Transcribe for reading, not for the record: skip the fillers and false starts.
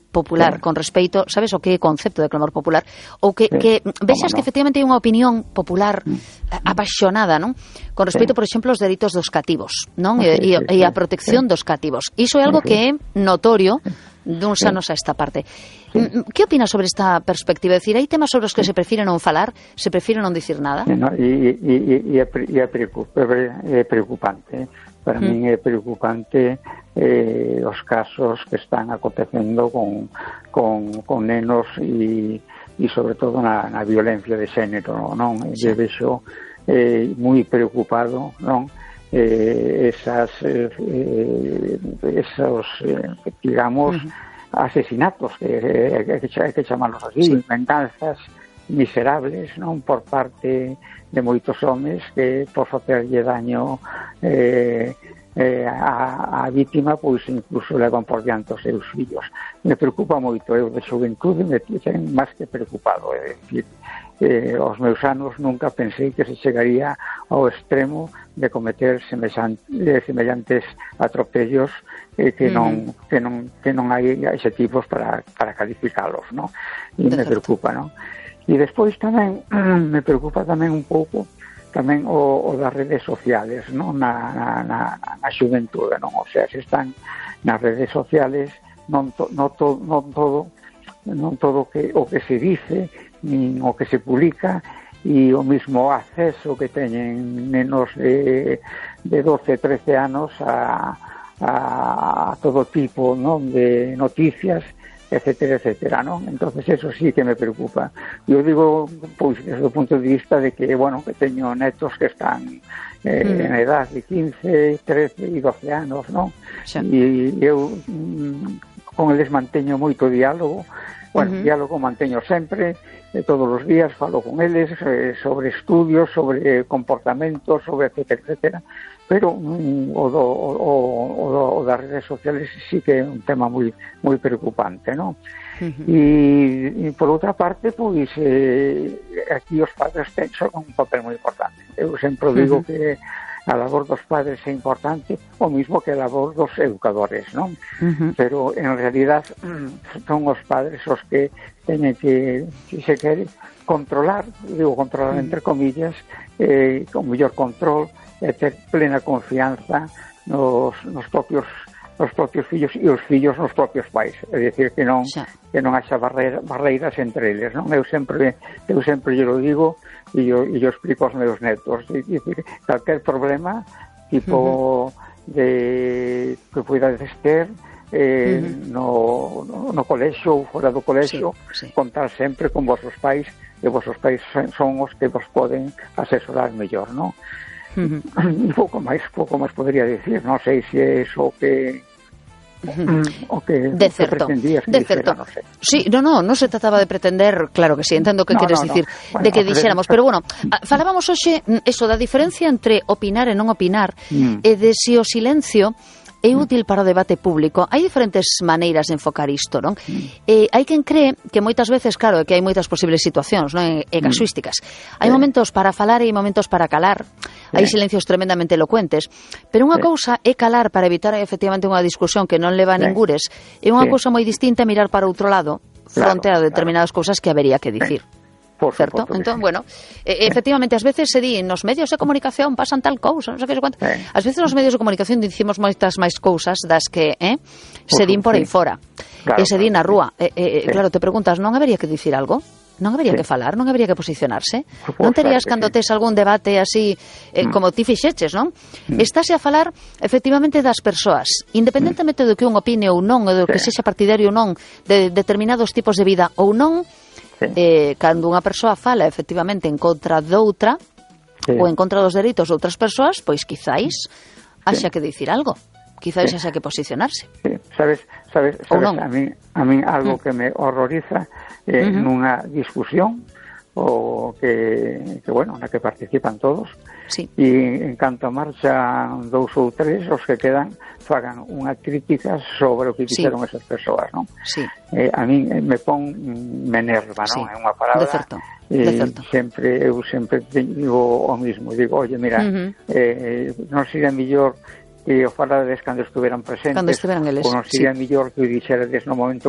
popular con respecto, sabes o que é o concepto de clamor popular, ou que vexas que efectivamente hai unha opinión popular apaixonada, non? Con respecto, por exemplo, aos dereitos dos cativos, non? E a protección dos cativos. Iso é algo que é notorio duns anos a esta parte. Que opinas sobre esta perspectiva? É dicir, hai temas sobre os que se prefire non falar, se prefire non dicir nada? E é preocupante. Para min é preocupante os casos que están acontecendo con nenos e sobre todo na violencia de xénero, non? E vexo moi preocupado, non? Esos digamos asesinatos que chamarlos así, venganzas miserables, non, por parte de moitos homes que por facerlle daño a vítima, pois incluso levan por diante os seus fillos. Me preocupa moito, eu de xuventude me ten máis que preocupado, é dicir, aos meus anos nunca pensei que se chegaría ao extremo de cometer semellantes atropellos que non hai adxetivos para calificalos, non? E me preocupa, non? E despois tamén me preocupa tamén un pouco tamén o das redes sociales, non? Na xuventude, non? O sea, se están nas redes sociales non todo o que se dice nin o que se publica, e o mismo acceso que teñen nenos de 12, 13 anos a todo tipo, non, de noticias, etcétera, non? Entonces eso sí que me preocupa. Eu digo, pois, desde o punto de vista de que, bueno, que teño netos que están en edad de 15, 13 e 12 anos, non? E eu con eles manteño moito diálogo. Bueno, diálogo manteño sempre, todos os días falo con eles sobre estudios, sobre comportamentos, sobre etcétera, pero o das redes sociales sí que é un tema moi preocupante, non? E por outra parte, pois aquí os padres son un papel moi importante. Eu sempre digo que a labor dos padres é importante, o mismo que a labor dos educadores, non? Pero en realidad son os padres os que teñen que, se quere, controlar entre comillas, con mellor control, e ter plena confianza nos propios fillos e os fillos nos propios pais, é dicir, que non haxa barreiras entre eles, non? Eu sempre yo digo e yo explico aos meus netos, é dicir, calquer problema tipo que poidades ter no colexo ou fora do colexo, contar sempre con vosos pais, e vosos pais son os que vos poden asesorar mellor, non? Pouco máis podría decir, non sei se é iso o que pretendías que dixera, non sei. Sí, non se trataba de pretender, claro que sí, entendo que queres dicir, de que dixéramos, pero bueno, falábamos hoxe eso da diferencia entre opinar e non opinar, e de se o silencio é útil para o debate público. Hai diferentes maneiras de enfocar isto, non? Hai quen cree que moitas veces, claro, que hai moitas posibles situacións, non? E casuísticas. Hai momentos para falar e hai momentos para calar. Hai silencios tremendamente elocuentes. Pero unha cousa é calar para evitar efectivamente unha discusión que non leva a ningures, e unha cousa moi distinta é mirar para outro lado, fronte a determinadas cousas que habería que dicir. Certo? Entón, bueno, efectivamente, ás veces se di nos medios de comunicación pasan tal cousa, non sei que se cuenta. Ás veces nos medios de comunicación dicimos moitas máis cousas das que se din por aí fora, e se din na rúa. Claro, te preguntas, non habería que dicir algo? Non habería que falar, non habería que posicionarse? Non terías cando tes algún debate así, como ti fixeches, non? Estáse a falar, efectivamente, das persoas, independentemente do que un opine ou non, ou do que sexa partidario ou non, de determinados tipos de vida ou non. Cando unha persoa fala efectivamente en contra doutra ou en contra dos dereitos de outras persoas, pois quizáis haxa que dicir algo, quizáis haxa que posicionarse. Sabes, a min algo que me horroriza nunha discusión o que bueno, na que participan todos, e en canto marchan 2 ou 3, os que quedan fagan unha crítica sobre o que dixeron esas persoas, non? A min me enerva, non? É unha palabra. Eu sempre digo o mismo, digo, oye, mira, non sería mellor que o falades cando estuveran presentes, ou non sería mellor que o dixerades no momento